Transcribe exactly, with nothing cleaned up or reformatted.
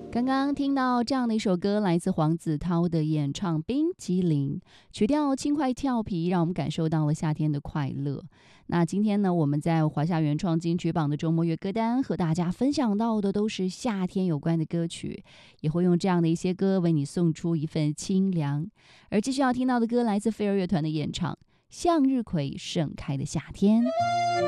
刚刚听到这样的一首歌，来自黄子韬的演唱《冰激凌》，曲调轻快俏皮，让我们感受到了夏天的快乐。那今天呢，我们在华夏原创金曲榜的周末乐歌单和大家分享到的都是夏天有关的歌曲，也会用这样的一些歌为你送出一份清凉。而继续要听到的歌来自飞儿乐团的演唱《向日葵盛开的夏天》。